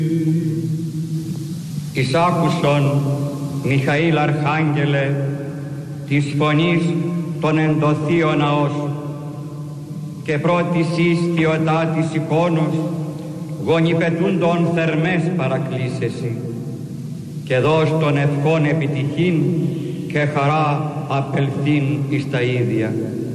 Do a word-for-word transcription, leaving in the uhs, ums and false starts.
Εις άκουσον, Μιχαήλ Αρχάγγελε, της φωνής των εντοθείων ναός, και πρώτης εις θειοτά της εικόνος, γονιπετούντων θερμές παρακλήσεσι, και δώσ' των ευχών επιτυχήν και χαρά απελθήν εις τα ίδια.